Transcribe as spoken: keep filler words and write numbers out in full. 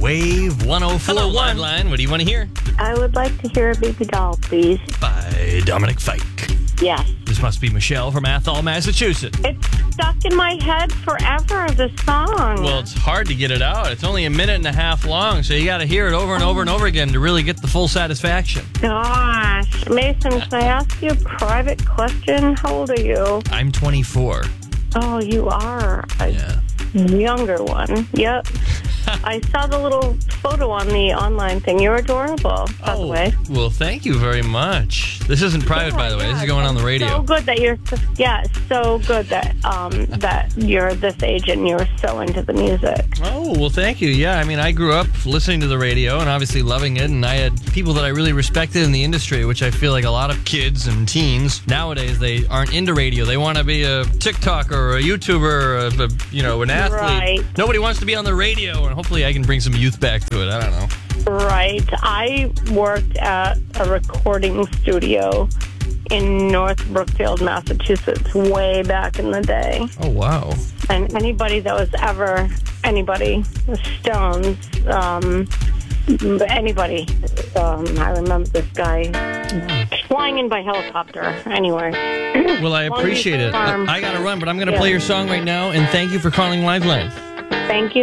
Wave one oh four point one. Line. What do you want to hear? I would like to hear a Baby Doll, please. By Dominic Fike. Yes. This must be Michelle from Athol, Massachusetts. It's stuck in my head forever, the song. Well, it's hard to get it out. It's only a minute and a half long, so you got to hear it over and over and over again to really get the full satisfaction. Gosh. Mason, can I ask you a private question? How old are you? I'm twenty-four. Oh, you are a Yeah. younger one. Yep. I saw the little photo on the online thing. You're adorable, by oh, the way. Well, thank you very much. This isn't private, Yeah, by the way. yeah, This is going on the radio. So good that you're, so, yeah, so good that um that you're this age and you're so into the music. Oh, well, thank you. Yeah, I mean, I grew up listening to the radio and obviously loving it, and I had people that I really respected in the industry, which I feel like a lot of kids and teens nowadays, they aren't into radio. They want to be a TikToker or a YouTuber or, a, a, you know, an athlete. Right. Nobody wants to be on the radio, and hopefully I can bring some youth back to it. I don't know. Right. I worked at a recording studio in North Brookfield, Massachusetts, way back in the day. Oh, wow. And anybody that was ever, anybody, the Stones, um, anybody, um, I remember this guy flying in by helicopter. Anyway. Well, I appreciate it. I, I got to run, but I'm going to Yeah. play your song right now, and thank you for calling Liveline. Thank you.